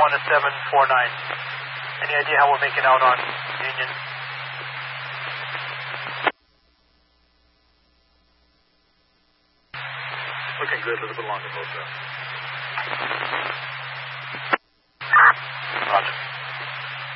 1 is 749. Any idea how we're making out on Union? Looking good, a little bit longer, both.